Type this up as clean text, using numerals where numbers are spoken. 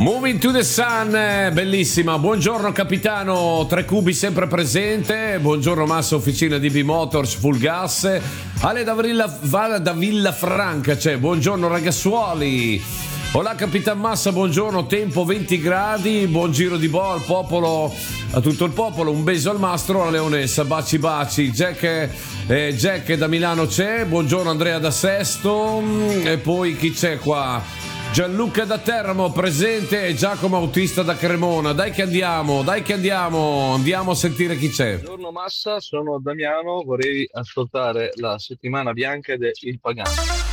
Moving to the Sun, bellissima. Buongiorno capitano, Tre Cubi sempre presente. Buongiorno Massa, officina DB Motors, full gas. Ale da Villafranca c'è. Buongiorno ragazzuoli. Hola Capitan Massa, buongiorno, tempo 20 gradi, buon giro di boa al popolo, a tutto il popolo, un beso al mastro, alla leonessa, baci baci. Jack da Milano c'è, buongiorno Andrea da Sesto, e poi chi c'è qua? Gianluca da Teramo presente e Giacomo Autista da Cremona. Dai che andiamo, andiamo a sentire chi c'è. Buongiorno Massa, sono Damiano, vorrei ascoltare la settimana bianca del Il Pagano.